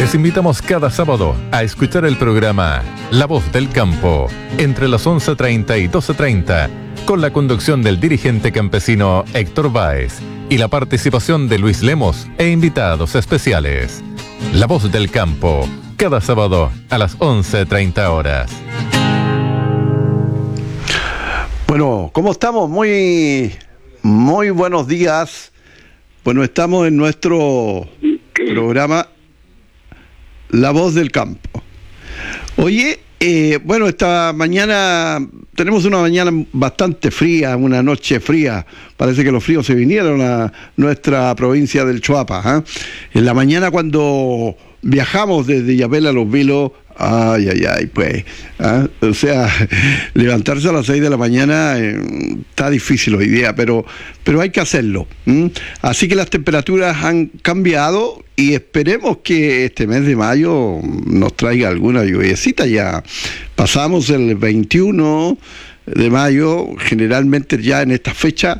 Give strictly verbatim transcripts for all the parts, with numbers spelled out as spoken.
Les invitamos cada sábado a escuchar el programa La Voz del Campo, entre las once treinta y doce treinta, con la conducción del dirigente campesino Héctor Báez y la participación de Luis Lemos e invitados especiales. La Voz del Campo, cada sábado a las once treinta horas. Bueno, ¿cómo estamos? Muy, muy buenos días. Bueno, estamos en nuestro programa La Voz del Campo. Oye, eh, bueno, esta mañana tenemos una mañana bastante fría, una noche fría. Parece que los fríos se vinieron a nuestra provincia del Choapa, ¿eh? En la mañana cuando viajamos desde Yapel a Los Vilos, ay, ay, ay, pues, ¿eh? O sea, levantarse a las seis de la mañana eh, está difícil hoy día, pero, pero hay que hacerlo. ¿m? Así que las temperaturas han cambiado y esperemos que este mes de mayo nos traiga alguna lluviecita. Ya pasamos el veintiuno de mayo, generalmente ya en esta fecha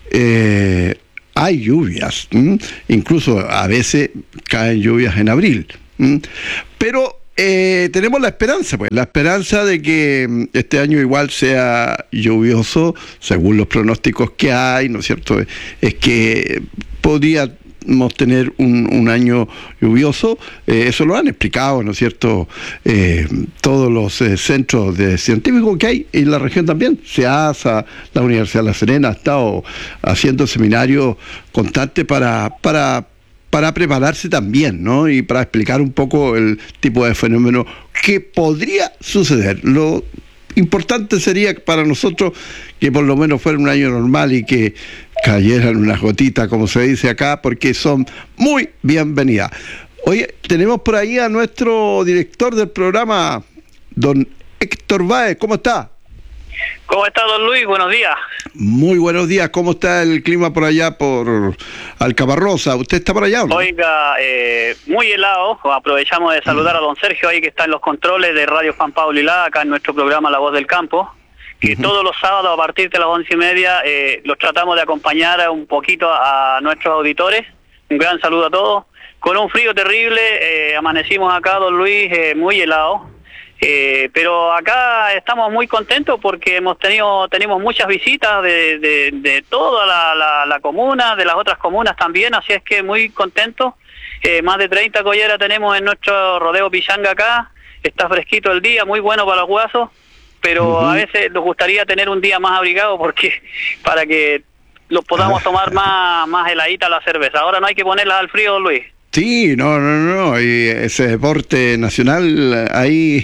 eh, hay lluvias, ¿m? Incluso a veces caen lluvias en abril, ¿m? pero Eh, tenemos la esperanza, pues, la esperanza de que este año igual sea lluvioso, según los pronósticos que hay, ¿no es cierto? Es que podríamos tener un, un año lluvioso, eh, eso lo han explicado, ¿no es cierto? Eh, todos los eh, centros de científicos que hay en la región también, SEASA, la Universidad de La Serena ha estado haciendo seminarios constantes para... para para prepararse también, ¿no? Y para explicar un poco el tipo de fenómeno que podría suceder. Lo importante sería para nosotros que por lo menos fuera un año normal y que cayeran unas gotitas, como se dice acá, porque son muy bienvenidas. Oye, tenemos por ahí a nuestro director del programa, don Héctor Báez. ¿Cómo está? ¿Cómo está, don Luis? Buenos días. Muy buenos días. ¿Cómo está el clima por allá por Alcaparrosa? ¿Usted está por allá o no? Oiga, eh, muy helado. Aprovechamos de saludar a don Sergio ahí que está en los controles de Radio Juan Pablo Hilá, acá en nuestro programa La Voz del Campo, que uh-huh. todos los sábados a partir de las once y media eh, los tratamos de acompañar un poquito a nuestros auditores. Un gran saludo a todos. Con un frío terrible, eh, amanecimos acá, don Luis, eh, muy helado. Eh, pero acá estamos muy contentos porque hemos tenido tenemos muchas visitas de, de, de toda la, la, la comuna, de las otras comunas también, así es que muy contentos. Eh, más de treinta colleras tenemos en nuestro rodeo Pichanga acá, está fresquito el día, muy bueno para los guasos, pero uh-huh. a veces nos gustaría tener un día más abrigado porque para que los podamos tomar más, más heladita la cerveza. Ahora no hay que ponerlas al frío, don Luis. Sí, no, no, no, y ese deporte nacional ahí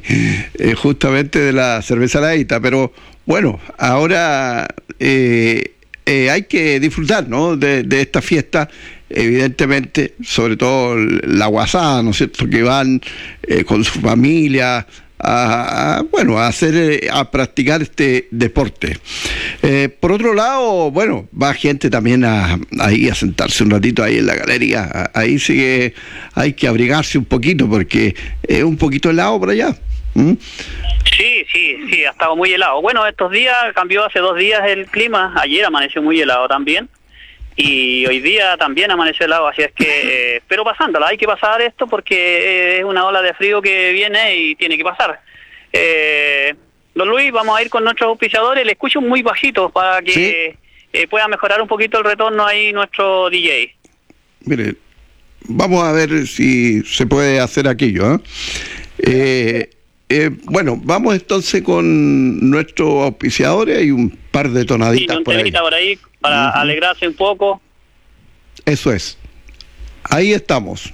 eh, justamente de la cerveza heladita, pero bueno, ahora eh, eh, hay que disfrutar, ¿no? De, de esta fiesta, evidentemente, sobre todo la guasada, ¿no es cierto? Que van eh, con su familia a, a bueno, a hacer, a practicar este deporte. Eh, por otro lado, bueno, va gente también a, ahí a sentarse un ratito ahí en la galería. Ahí sí que hay que abrigarse un poquito porque es un poquito helado por allá. ¿Mm? Sí, sí, sí, ha estado muy helado. Bueno, estos días cambió hace dos días el clima. Ayer amaneció muy helado también. Y hoy día también amaneció helado, así es que, eh, pero pasándola, hay que pasar esto porque es una ola de frío que viene y tiene que pasar. Eh, don Luis, vamos a ir con nuestros auspiciadores, le escucho muy bajito para que ¿sí? eh, pueda mejorar un poquito el retorno ahí nuestro D J. Mire, vamos a ver si se puede hacer aquello, ¿eh? Eh, eh, bueno, vamos entonces con nuestros auspiciadores y un par de tonaditas sí, por ahí. por ahí para uh-huh. alegrarse un poco. Eso es. Ahí estamos.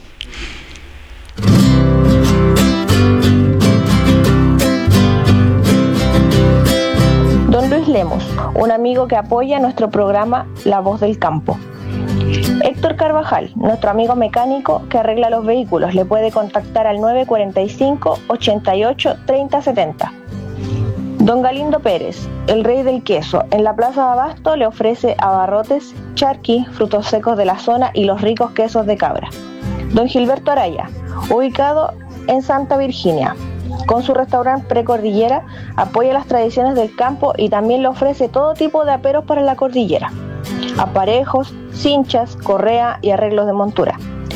Don Luis Lemos, un amigo que apoya nuestro programa La Voz del Campo. Héctor Carvajal, nuestro amigo mecánico que arregla los vehículos, le puede contactar al nueve cuatro cinco, ochenta y ocho, treinta setenta. Don Galindo Pérez, el rey del queso, en la Plaza de Abasto le ofrece abarrotes, charqui, frutos secos de la zona y los ricos quesos de cabra. Don Gilberto Araya, ubicado en Santa Virginia, con su restaurante Precordillera, apoya las tradiciones del campo y también le ofrece todo tipo de aperos para la cordillera, aparejos, cinchas, correa y arreglos de montura.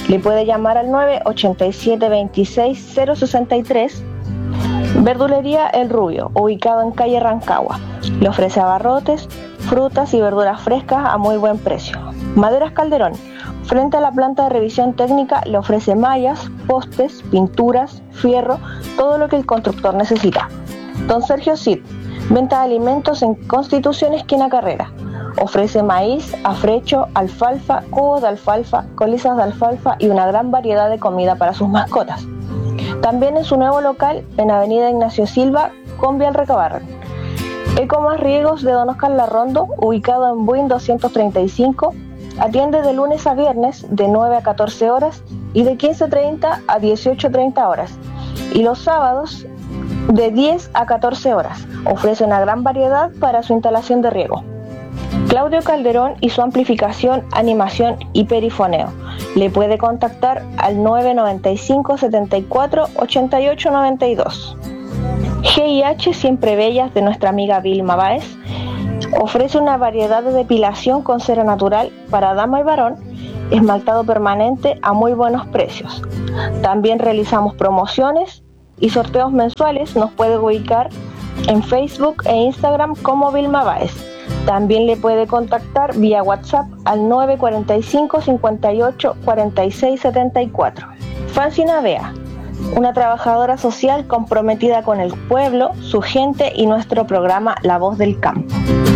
Le puede llamar al nueve ochenta y siete veintiséis cero sesenta y tres. Verdulería El Rubio, ubicado en calle Rancagua. Le ofrece abarrotes, frutas y verduras frescas a muy buen precio. Maderas Calderón, frente a la planta de revisión técnica, le ofrece mallas, postes, pinturas, fierro, todo lo que el constructor necesita. Don Sergio Cid, venta de alimentos en Constitución esquina Carrera. Ofrece maíz, afrecho, alfalfa, cubos de alfalfa, colisas de alfalfa y una gran variedad de comida para sus mascotas. También en su nuevo local, en Avenida Ignacio Silva, con Vial Recabarren. Ecomas Riegos de Don Oscar Larrondo, ubicado en Buin doscientos treinta y cinco, atiende de lunes a viernes de nueve a catorce horas y de quince treinta a dieciocho treinta horas. Y los sábados de diez a catorce horas. Ofrece una gran variedad para su instalación de riego. Claudio Calderón y su amplificación, animación y perifoneo. Le puede contactar al nueve noventa y cinco setenta y cuatro ochenta y ocho noventa y dos. G I H Siempre Bellas de nuestra amiga Vilma Báez ofrece una variedad de depilación con cera natural para dama y varón, esmaltado permanente a muy buenos precios. También realizamos promociones y sorteos mensuales. Nos puede ubicar en Facebook e Instagram como Vilma Báez. También le puede contactar vía WhatsApp al nueve cuarenta y cinco cincuenta y ocho cuarenta y seis setenta y cuatro. Francina Bea, una trabajadora social comprometida con el pueblo, su gente y nuestro programa La Voz del Campo.